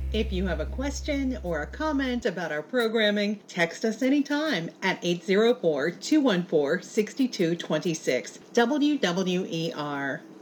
If you have a question or a comment about our programming, text us anytime at 804-214-6226. WWER.